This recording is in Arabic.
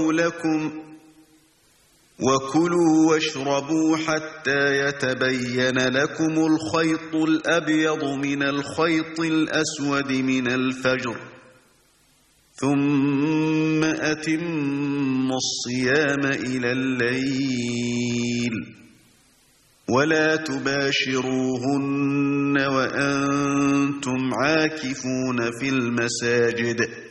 لكم وكلوا واشربوا حتى يتبين لكم الخيط الأبيض من الخيط الأسود من الفجر ثم أتموا الصيام إلى الليل ولا تباشروهن وأنتم عاكفون في المساجد